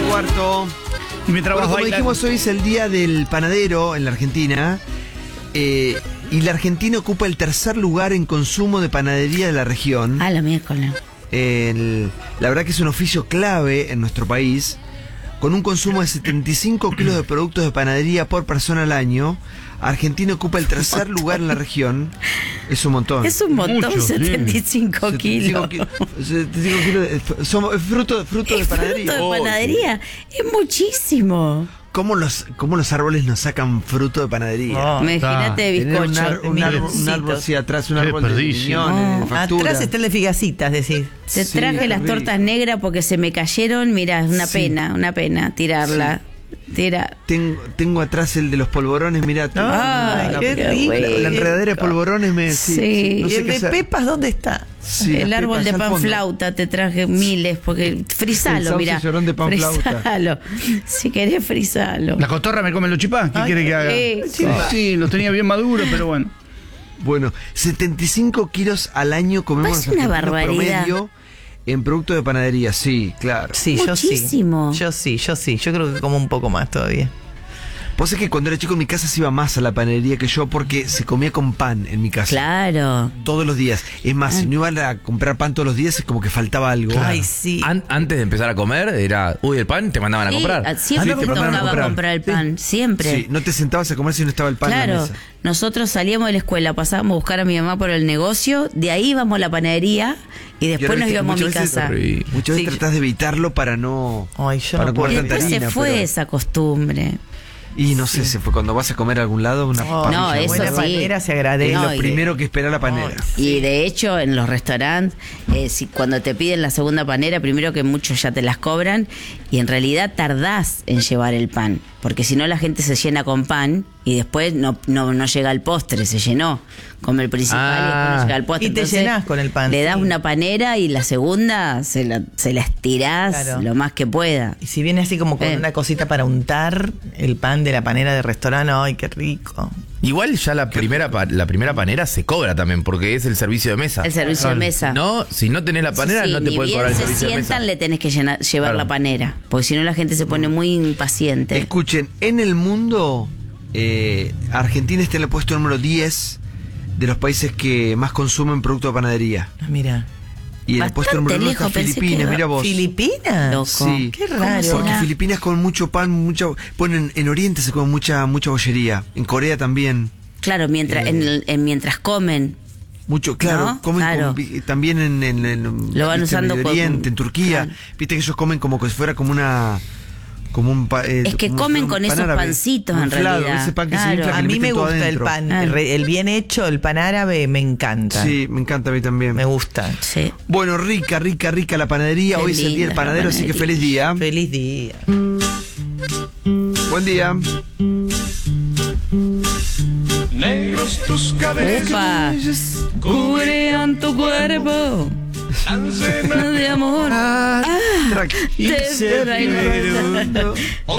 9:15. Y mi trabajo Como dijimos, hoy es el día del panadero en la Argentina. Y la Argentina ocupa el tercer lugar en consumo de panadería de la región. La miércoles. La verdad que es un oficio clave en nuestro país. Con un consumo de 75 kilos de productos de panadería por persona al año, Argentina ocupa el tercer lugar en la región. Es un montón. Es un montón, Mucho, 75 kilos. 75 kilos. Somos fruto de panadería. Fruto de panadería. Es muchísimo. ¿Cómo los árboles nos sacan fruto de panadería? Imagínate de Tener bizcocho. un árbol así atrás, un árbol de millones, de factura. Atrás está el de figacitas, decís. Te Sí, traje las rico. tortas negras porque se me cayeron. Mirá, es una Sí. pena tirarla. Tira. Tengo atrás el de los polvorones, mirá. Ay, qué rico. La enredadera de polvorones me... Sí. no ¿Y sé el qué de hacer. pepas dónde está? Sí, El las árbol pepas de al pan fondo. flauta te traje miles, porque frisalo, El sauce mirá. llorón de pan flauta. Frisalo. Si querés, frisalo. ¿La cotorra me come los chipás? ¿Qué Ay, quiere que haga? sí. Sí, los tenía bien maduros, pero bueno. Bueno, 75 kilos al año comemos Es una los argentinos barbaridad. promedio en productos de panadería, sí, claro. Sí, Muchísimo. yo sí. Yo creo que como un poco más todavía. Vos sabés que cuando era chico en mi casa se iba más a la panadería que yo porque se comía con pan en mi casa. Claro. Todos los días. Es más, si no iban a comprar pan todos los días es como que faltaba algo. Ay, sí. Antes de empezar a comer, era, el pan, te mandaban a comprar. Siempre Sí, te te mandaban a tocaba comprar. comprar el pan. Siempre. Sí, no te sentabas a comer si no estaba el pan en la Claro, mesa. nosotros salíamos de la escuela, pasábamos a buscar a mi mamá por el negocio, de ahí íbamos a la panadería y Y después ahora, nos viste, íbamos a mi muchas veces- casa. Y Muchas veces Sí. tratás de evitarlo para no... Ay, yo para no puedo. comer tanta después se harina, fue pero- esa costumbre. Y no sé, se fue cuando vas a comer a algún lado, una Oh, parrilla no, eso buena. buena sí. panera se agradece. Es No, lo y- primero que espera la panera. Y de hecho, en los restaurantes, cuando te piden la segunda panera, primero que muchos ya te las cobran, y en realidad tardás en llevar el pan, porque si no la gente se llena con pan y después no llega al postre, se llenó. Come el principal y después no llega al postre. Y te Entonces, llenás con el pan, Le das sí. una panera y la segunda se la estirás Claro. lo más que pueda. Y si viene así como con una cosita para untar el pan de la panera de restaurante, ay, qué rico. Igual ya la primera panera se cobra también, porque es el servicio de mesa. El servicio de mesa. No, si no tenés la panera, Sí, no te ni pueden bien cobrar el se servicio de mesa. sientan, le tenés que llevar Claro. la panera, porque si no la gente se pone muy impaciente. Escuchen, en el mundo, Argentina está en el puesto número 10 de los países que más consumen productos de panadería. Ah, mira. Y en el puesto Bastante número 1 está lejos, pensé que Filipinas, era mira vos. ¿Filipinas? Loco. Sí. Qué raro. Porque será? Filipinas con mucho pan, bueno, en Oriente se come mucha bollería. En Corea también. Claro, mientras mientras comen. Mucho, claro, ¿No? comen Claro. también en Lo van ¿viste? usando Medio con- Oriente, en Turquía. claro. Viste que ellos comen como que si fuera como un Es que comen con esos pancitos, en inflado, realidad. ese pan que se Claro. infla, que A le mí me meten todo gusta el adentro. pan, Ah. el bien hecho, el pan árabe, me encanta. Sí, me encanta a mí también. Me gusta. Sí. Bueno, rica la panadería. Qué Hoy es el día linda del panadero, la así que panadería. feliz día. Feliz día. Buen día. Negros tus cabellos, Upa. Cubrían tu cuerpo de amor. Te bailaron.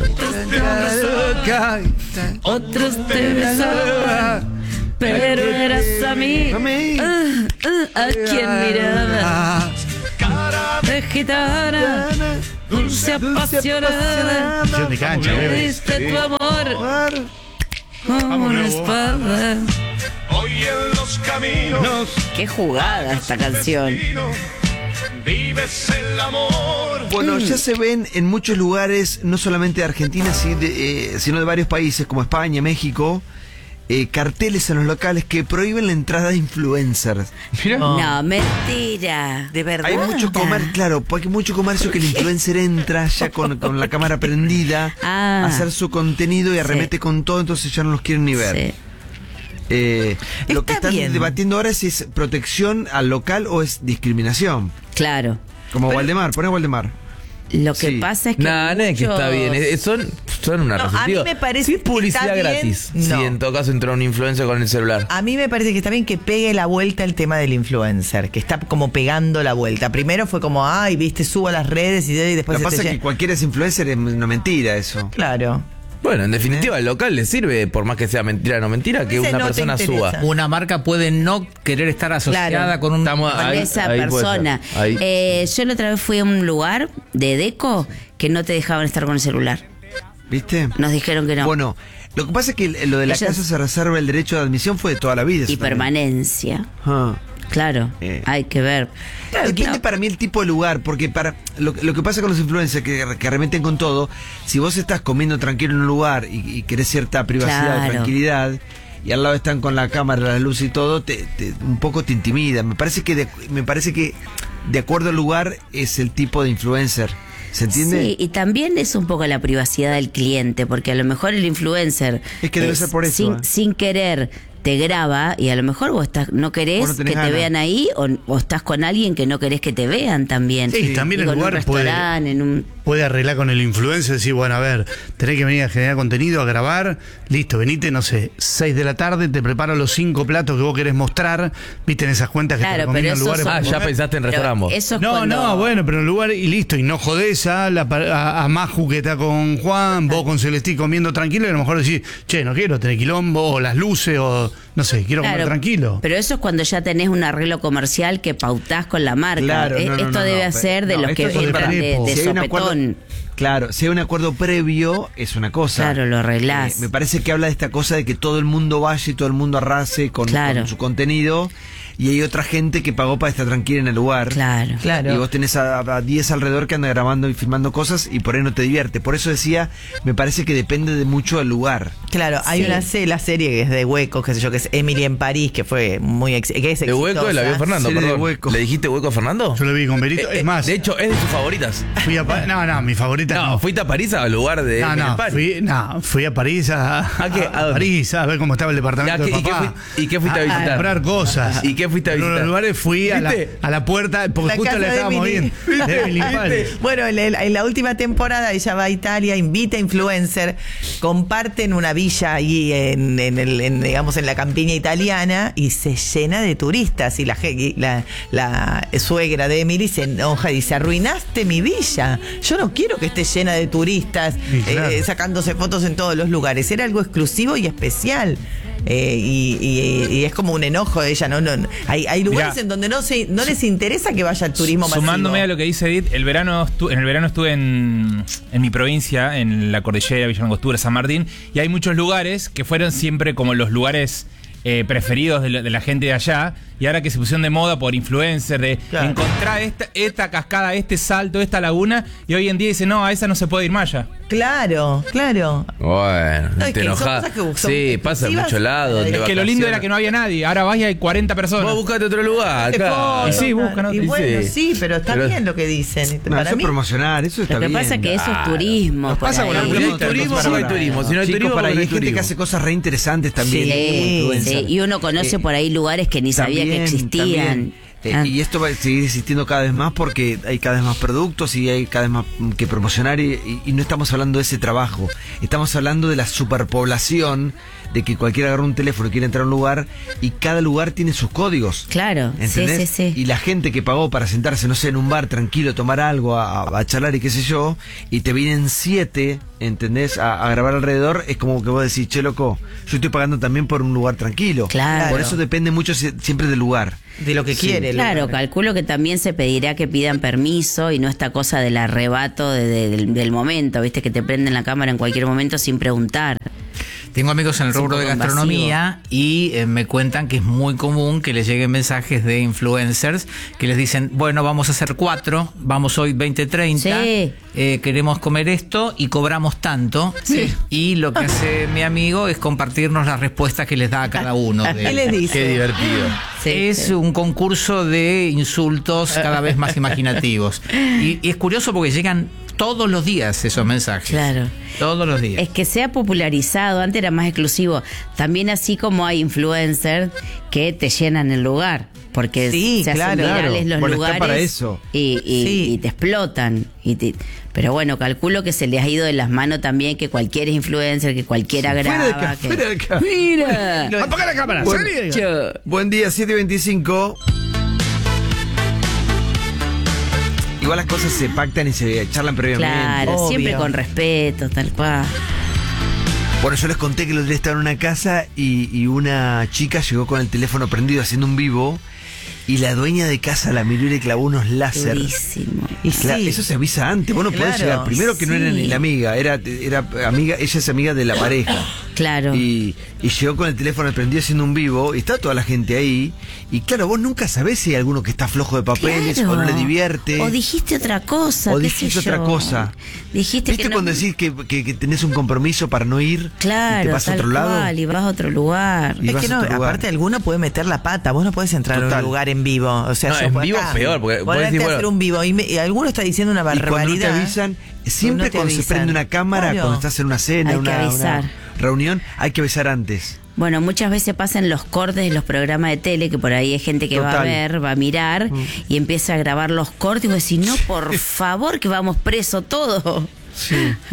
Otros te besaban, pero eras a mí a quien miraba. De gitana, dulce apasionada, Acción de cancha, me bebé. diste tu amor como una espada. hoy en los caminos Qué jugada esta canción. vives el amor. Bueno, ya se ven en muchos lugares, no solamente de Argentina, sino de varios países como España, México, carteles en los locales que prohíben la entrada de influencers. No, mentira. De verdad. Hay mucho comercio, claro, porque hay mucho comercio que el influencer entra ya con la cámara prendida Ah. a hacer su contenido y arremete Sí. con todo, entonces ya no los quieren ni ver. Sí. Lo Está que están bien. debatiendo ahora es si es protección al local o es discriminación. Claro. Como Waldemar, poné Waldemar. Lo que Sí. pasa es que. No es que está bien. Son una No, a mí me parece Si es que publicidad está bien, gratis. no. Si en todo caso entra un influencer con el celular. A mí me parece que está bien que pegue la vuelta el tema del influencer, que está como pegando la vuelta. Primero fue como, ay, viste, subo a las redes y después Lo que se pasa te es que lle- cualquiera es influencer, es una mentira eso. Claro. Bueno, en definitiva, el local le sirve, por más que sea mentira o no mentira, que Ese una no te persona interesa. suba. Una marca puede no querer estar asociada Claro. con un... Estamos Con ahí- esa ahí puede persona. ser. Ahí. Yo la otra vez fui a un lugar de deco que no te dejaban estar con el celular. ¿Viste? Nos dijeron que no. Bueno, lo que pasa es que lo de la Ellos- casa se reserva el derecho de admisión fue de toda la vida. y eso también. permanencia. Ah. Claro, Hay que ver. Depende para mí el tipo de lugar, porque para lo que pasa con los influencers que arremeten con todo, si vos estás comiendo tranquilo en un lugar y querés cierta privacidad, Claro. tranquilidad, y al lado están con la cámara, la luz y todo, un poco te intimida. Me parece que de acuerdo al lugar es el tipo de influencer. ¿Se entiende? Sí, y también es un poco la privacidad del cliente, porque a lo mejor el influencer Es que debe ser por eso, sin querer te graba y a lo mejor vos no querés Vos no tenés que te ganas. vean ahí o estás con alguien que no querés que te vean también. Sí, también Digo, el en un lugar puede- restaurante, en un... Puede arreglar con el influencer, decir, bueno, a ver, tenés que venir a generar contenido, a grabar, listo, venite, no sé, 6 de la tarde, te preparo los 5 platos que vos querés mostrar, viste en esas cuentas que te Claro, pero recomiendan eso lugares son- para ya comer. pensaste en Pero restaurante vos. eso es No, cuando- no, bueno, pero en lugar y listo, y no jodés a Maju que está con Juan, vos con Celestí comiendo tranquilo, y a lo mejor decís, che, no quiero tener quilombo, o las luces, o no sé, quiero Claro, comer tranquilo. Pero eso es cuando ya tenés un arreglo comercial que pautás con la marca. Claro, no, no, Esto no, debe no, ser de no, los esto que es de entran de prepo. Si hay un acuerdo- sopetón. Claro, si hay un acuerdo previo, es una cosa. Claro, lo arreglás. Me parece que habla de esta cosa de que todo el mundo vaya y todo el mundo arrase con Claro. su contenido. Y hay otra gente que pagó para estar tranquila en el lugar. Claro. Claro. Y vos tenés a 10 alrededor que andan grabando y filmando cosas y por ahí no te divierte. Por eso decía, me parece que depende de mucho del lugar. Claro, hay Sí. la serie que es de Hueco, qué sé yo, que es Emily en París, que fue muy que es De Hueco la vio exitosa. Fernando, Serie de perdón. Hueco. ¿Le dijiste Hueco a Fernando? Yo lo vi con Benito, es más, De hecho, es de sus favoritas. fui a no, mi favorita No, no. fuiste a París al lugar de No, Emily no, en París. fui a París ¿A qué? ¿A dónde? París a ver cómo estaba el departamento Ya, de papá. ¿y qué fuiste a visitar? comprar cosas. ¿Y qué fuiste a En visitar? los lugares fui a ¿Viste? la puerta, porque La justo casa la de estábamos Emily. viendo. De Emily en París. Bueno, en la última temporada ella va a Italia, invita a influencer, comparten una villa ahí digamos en la campiña italiana y se llena de turistas y la suegra de Emily se enoja y dice, arruinaste mi villa, yo no quiero que esté llena de turistas Sí, claro. sacándose fotos en todos los lugares, era algo exclusivo y especial. Y es como un enojo de ella, hay lugares Mirá. en donde no les interesa que vaya el turismo masivo. Sumándome a lo que dice Edith, en el verano estuve en mi provincia, en la cordillera, Villa Langostura, San Martín, y hay muchos lugares que fueron siempre como los lugares preferidos de la gente de allá, y ahora que se pusieron de moda por influencer, de Claro. encontrar esta cascada, este salto, esta laguna, y hoy en día dicen, no, a esa no se puede ir más allá. Claro. Bueno, No, es te que son enojas. cosas que son Sí, pasa en exclusivas. muchos lados. Es de Que lo lindo era vacaciones. que no había nadie, ahora vas y hay 40 personas. Vos buscate otro lugar, claro. Y sí, buscan otro. Y bueno, Sí. sí, pero está Pero- bien lo que dicen. No, Para eso es mí, promocionar, eso está Lo que bien. pasa es que eso es turismo. Nos por pasa con ahí. la Si no hay turismo, no hay turismo. Si no hay Chicos, turismo, para ahí no hay hay gente que turismo. hace cosas re interesantes también. Sí, como influencer. sí, y uno conoce por ahí lugares que ni sabía que También, existían. también. Y esto va a seguir existiendo cada vez más porque hay cada vez más productos y hay cada vez más que promocionar y no estamos hablando de ese trabajo, estamos hablando de la superpoblación, de que cualquiera agarra un teléfono y quiere entrar a un lugar y cada lugar tiene sus códigos. Claro, ¿Entendés? sí. Y la gente que pagó para sentarse, no sé, en un bar tranquilo, tomar algo, a charlar y qué sé yo, y te vienen 7, ¿entendés? A grabar alrededor, es como que vos decís, che, loco, yo estoy pagando también por un lugar tranquilo. Claro. Por eso depende mucho siempre del lugar. de lo que quiere. el Claro, lugar. calculo que también se pedirá que pidan permiso y no esta cosa del arrebato del momento, viste, que te prenden la cámara en cualquier momento sin preguntar. Tengo amigos en el Es un rubro de poco gastronomía y me cuentan que es muy común que les lleguen mensajes de influencers que les dicen, bueno, vamos a hacer 4, vamos hoy 20-30, Sí. Queremos comer esto y cobramos tanto. Sí. Y lo que hace mi amigo es compartirnos las respuestas que les da a cada uno. ¿Qué les dice? Qué divertido. Sí, Es sí. un concurso de insultos cada vez más imaginativos. Y es curioso porque llegan todos los días esos mensajes. Claro. Todos los días. Es que se ha popularizado, antes era más exclusivo. También así como hay influencers que te llenan el lugar. Porque Sí, se hacen claro. virales los Bueno, está lugares para eso. Y te explotan. Pero bueno, calculo que se les ha ido de las manos también que cualquier influencer, que cualquiera Fuera de graba. acá, fuera de acá. Mira. Apaga la cámara, Bueno, salí. Yo- Buen día, 7:25. Igual las cosas se pactan y se charlan previamente. Claro, Obvio. siempre con respeto, tal cual. Bueno, yo les conté que el otro día estaba en una casa y una chica llegó con el teléfono prendido haciendo un vivo y la dueña de casa la miró y le clavó unos láser. Durísimo. Y Claro, sí. eso se avisa antes. Vos no podés Claro, llegar. Primero que no era sí. ni la amiga, era amiga, ella es amiga de la pareja. Claro. Y llegó con el teléfono prendido haciendo un vivo y está toda la gente ahí. Y claro, vos nunca sabés si hay alguno que está flojo de papeles Claro. o no le divierte. O dijiste otra cosa. O qué dijiste sé otra yo. cosa. Dijiste ¿Viste que no- cuando decís que tenés un compromiso para no ir? Claro, y te vas a tal otro lado. cual, y vas a otro lugar. Y Es vas que a no, otro lugar. aparte alguno puede meter la pata, vos no podés entrar a Total. un lugar en vivo. O sea, No, yo en por vivo acá, es peor, porque vos ponerte decís, a bueno- hacer un vivo y alguno está diciendo una Y cuando no te barbaridad. avisan, siempre no te cuando se avisan. prende una cámara, Claro. cuando estás en una cena, Hay que una avisar. reunión, hay que avisar antes. Bueno, muchas veces pasan los cortes de los programas de tele, que por ahí hay gente que va a Total. ver, va a mirar y empieza a grabar los cortes y vos decís, no, por favor, que vamos preso todos. Sí.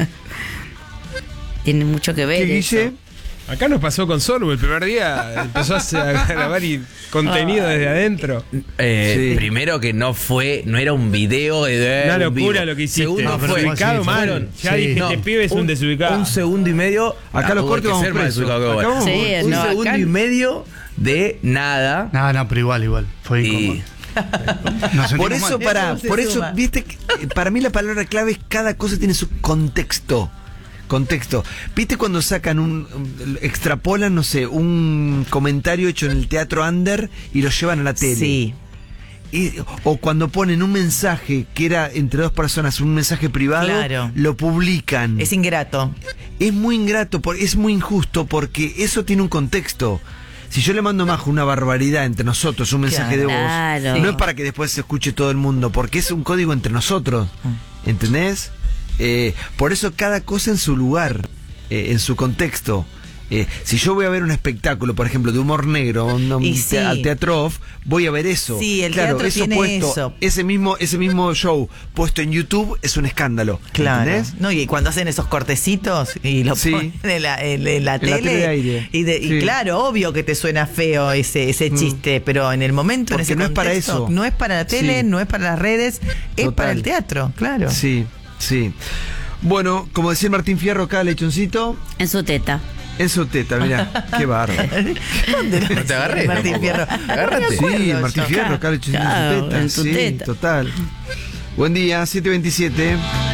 Tiene mucho que ver. ¿Qué, eso. Guille? Acá nos pasó con Solu, el primer día empezó a grabar contenido desde adentro. Sí. Primero que no era un video de Una un locura vivo. lo que hiciste. Segundo pero fue desubicado sí, mal. fueron- Ya sí. dije, No, este pibe es un desubicado. Un segundo y medio. Acá los tuvo cortes que vamos ser más presos. desubicado que Acá vos. vamos Sí, Un no, segundo acá- y medio de nada. No, pero igual. Fue Y incómodo. Nos Por sentimos eso, mal. se por eso, suma. viste, para mí la palabra clave es cada cosa tiene su contexto. Contexto. ¿Viste cuando sacan extrapolan, no sé, un comentario hecho en el teatro under y lo llevan a la tele? Sí. O cuando ponen un mensaje que era entre dos personas, un mensaje privado, Claro. lo publican. Es ingrato. Es muy ingrato, es muy injusto porque eso tiene un contexto. Si yo le mando a Majo una barbaridad entre nosotros, un mensaje de voz, Claro. no es para que después se escuche todo el mundo, porque es un código entre nosotros. ¿Entendés? Por eso cada cosa en su lugar, en su contexto. Si yo voy a ver un espectáculo, por ejemplo, de humor negro, Y sí. al Teatro Off, voy a ver eso. Sí, el claro, teatro eso tiene puesto, eso. Ese mismo show puesto en YouTube es un escándalo. Claro. ¿Entendés? No, y cuando hacen esos cortecitos y lo Sí. ponen en la tele. tele de aire. Y Sí. claro, obvio que te suena feo ese chiste, pero en el momento, en Porque ese no es para contexto, eso. no es para la tele, Sí. no es para las redes, es Total. para el teatro, claro. Sí, sí. Bueno, como decía Martín Fierro acá, lechoncito, En su teta. en su teta, mirá, qué bárbaro. ¿Dónde lo No te agarré Martín tampoco. Fierro? Agárrate. No me acuerdo Sí, yo. Martín Fierro, acá lechoncito Claro, en su teta. en su Sí, teta. total. Buen día, 7:27.